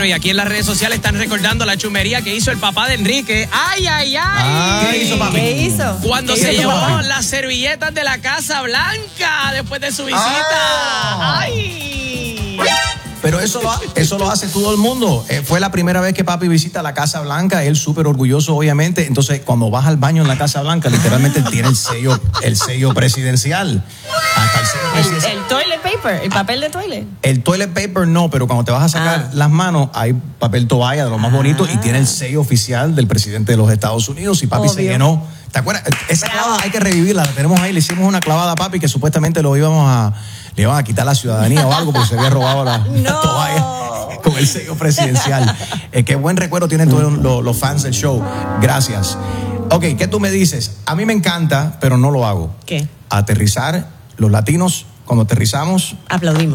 Bueno, y aquí en las redes sociales están recordando la chumería que hizo el papá de Enrique. ¡Ay, ay, ay! ¿Qué hizo, papi? ¿Qué hizo? Cuando ¿Qué se hizo, llevó papi? las servilletas de la Casa Blanca después de su visita. ¡Ay! Pero eso lo hace todo el mundo. Fue la primera vez que papi visita la Casa Blanca. Él súper orgulloso, obviamente. Entonces, cuando vas al baño en la Casa Blanca, literalmente él tiene el sello presidencial. Hasta el sello presidencial. El toilet paper, el papel de toilet. El toilet paper no, pero cuando te vas a sacar las manos, hay papel toalla de lo más bonito y tiene el sello oficial del presidente de los Estados Unidos. Y papi se llenó. ¿Te acuerdas? Esa clavada hay que revivirla. La tenemos ahí. Le hicimos una clavada a papi que supuestamente le iban a quitar la ciudadanía o algo porque se había robado la toalla con el sello presidencial. Qué buen recuerdo tienen todos los fans del show. Gracias. Ok, ¿qué tú me dices? A mí me encanta, pero no lo hago. ¿Qué? Aterrizar. Los latinos, cuando aterrizamos, aplaudimos.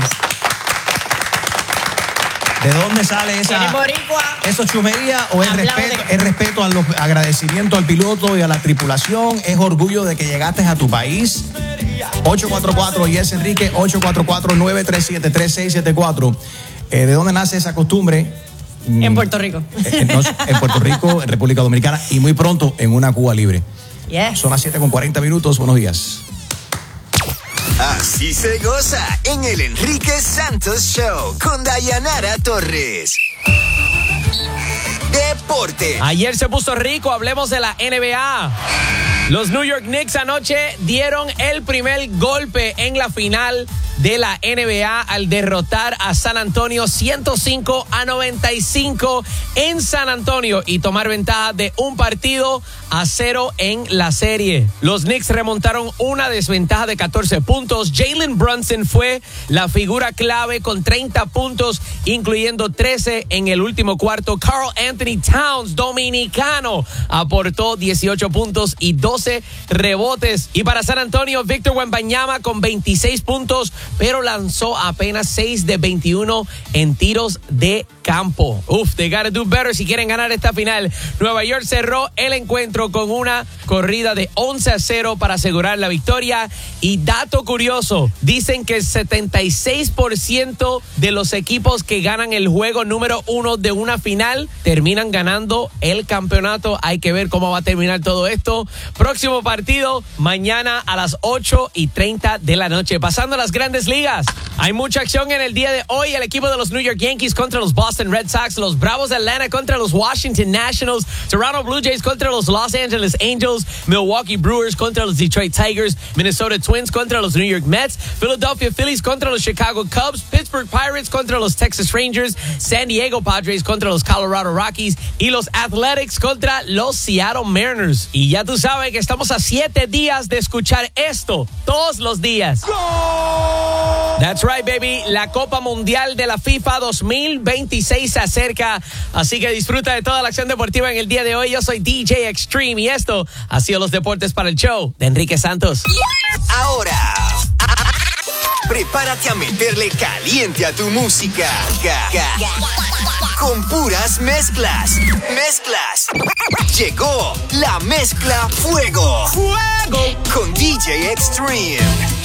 ¿De dónde sale esa? ¿Eso es chumería o es respeto a los agradecimientos al piloto y a la tripulación? ¿Es orgullo de que llegaste a tu país? 844 Yes Enrique, 844-937-3674. ¿De dónde nace esa costumbre? En Puerto Rico. En Puerto Rico, en República Dominicana y muy pronto en una Cuba libre. Yes. Son las 7:40. Buenos días. Así se goza en el Enrique Santos Show con Dayanara Torres. Deporte. Ayer se puso rico, hablemos de la NBA. Los New York Knicks anoche dieron el primer golpe en la final de la NBA al derrotar a San Antonio 105-95 en San Antonio y tomar ventaja de 1-0 en la serie. Los Knicks remontaron una desventaja de 14 puntos. Jalen Brunson fue la figura clave con 30 puntos, incluyendo 13 en el último cuarto. Karl Anthony Towns, dominicano, aportó 18 puntos y 12 rebotes. Y para San Antonio, Victor Wembanyama con 26 puntos, pero lanzó apenas 6 de 21 en tiros de campo. They gotta do better si quieren ganar esta final. Nueva York cerró el encuentro con una corrida de 11-0 para asegurar la victoria. Y dato curioso, dicen que el 76% de los equipos que ganan el juego número 1 de una final terminan ganando el campeonato. Hay que ver cómo va a terminar todo esto. Próximo partido mañana a las 8:30 de la noche. Pasando a las grandes ligas. Hay mucha acción en el día de hoy. El equipo de los New York Yankees contra los Boston Red Sox, los Bravos de Atlanta contra los Washington Nationals, Toronto Blue Jays contra los Los Angeles Angels, Milwaukee Brewers contra los Detroit Tigers, Minnesota Twins contra los New York Mets, Philadelphia Phillies contra los Chicago Cubs, Pittsburgh Pirates contra los Texas Rangers, San Diego Padres contra los Colorado Rockies y los Athletics contra los Seattle Mariners. Y ya tú sabes que estamos a 7 días de escuchar esto todos los días. That's right, baby. La Copa Mundial de la FIFA 2026 se acerca, así que disfruta de toda la acción deportiva en el día de hoy. Yo soy DJ Extreme y esto ha sido los deportes para el show de Enrique Santos. Ahora, prepárate a meterle caliente a tu música. Con puras mezclas. Llegó la mezcla Fuego. Con DJ Extreme.